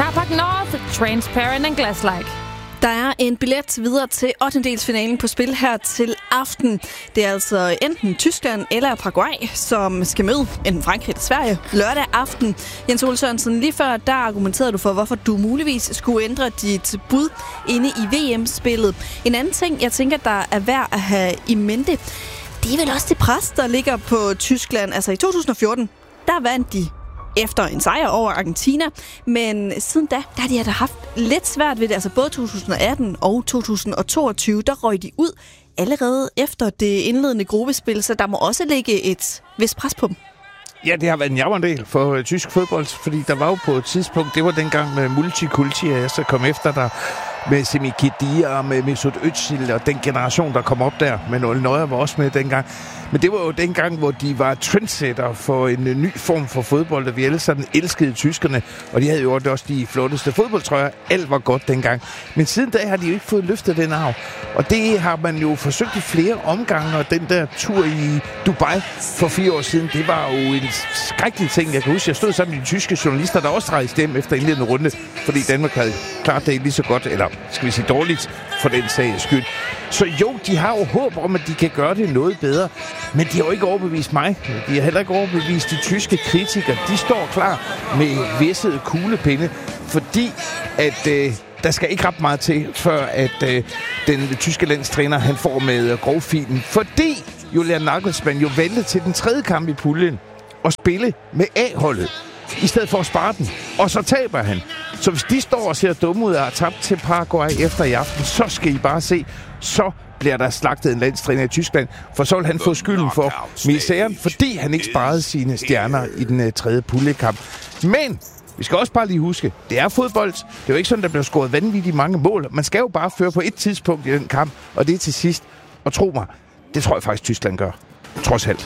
Carpark North, Transparent and Glass-like. Der er en billet videre til 8-delsfinalen på spil her til aften. Det er altså enten Tyskland eller Paraguay, som skal møde enten Frankrig eller Sverige lørdag aften. Jens Ole Sørensen, lige før der argumenterede du for, hvorfor du muligvis skulle ændre dit bud inde i VM-spillet. En anden ting, jeg tænker, der er værd at have i mente, det er vel også det pres, der ligger på Tyskland. Altså i 2014, der vandt de efter en sejr over Argentina, men siden da har de haft lidt svært ved det. Altså både 2018 og 2022, der røg de ud allerede efter det indledende gruppespil, så der må også ligge et vist pres på dem. Ja, det har været en jammerdel for tysk fodbold, fordi der var jo på et tidspunkt, det var dengang med Multikulti, og jeg så kom efter der med Semi Khedira og med Mesut Özil og den generation, der kom op der. Men Ole Neuer var også med dengang. Men det var jo dengang, hvor de var trendsetter for en ny form for fodbold, og vi alle sammen elskede tyskerne, og de havde jo også de flotteste fodboldtrøjer. Alt var godt dengang. Men siden da har de jo ikke fået løftet den arv. Og det har man jo forsøgt i flere omgange, og den der tur i Dubai for 4 år siden, det var jo en skrækkelig ting. Jeg kan huske, jeg stod sammen med de tyske journalister, der også rejste hjem efter indledende runde, fordi Danmark havde klart det lige så godt, eller skal vi sige dårligt, for den sags skyld. Så jo, de har jo håb om, at de kan gøre det noget bedre, men de har jo ikke overbevist mig. De har heller ikke overbevist de tyske kritikere. De står klar med væssede kuglepinde, fordi at der skal ikke ret meget til, før at den tyske landstræner han får med grovfilen. Fordi Julian Nagelsmann jo valgte til den 3. kamp i puljen at spille med A-holdet, i stedet for at spare den. Og så taber han. Så hvis de står og ser dumme ud og har tabt til Paraguay efter i aften, så skal I bare se, så bliver der slagtet en landstræner i Tyskland, for så vil han få skylden for misæren, fordi han ikke sparede sine stjerner i den 3. puljekamp. Men vi skal også bare lige huske, det er fodbold. Det er jo ikke sådan, der bliver scoret vanvittigt mange mål. Man skal jo bare føre på et tidspunkt i den kamp, og det er til sidst. Og tro mig, det tror jeg faktisk, Tyskland gør. Trods alt.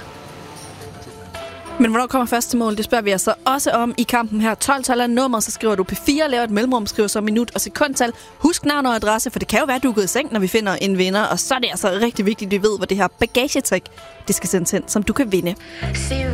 Men hvornår kommer første mål? Det spørger vi altså også om i kampen her. 12-tal er nummer, så skriver du P4, laver et mellemrum, skriver så minut og sekundtal. Husk navn og adresse, for det kan jo være, at du er gået i seng, når vi finder en vinder. Og så er det altså rigtig vigtigt, at vi ved, hvor det her bagagetræk, det skal sendes hen, som du kan vinde.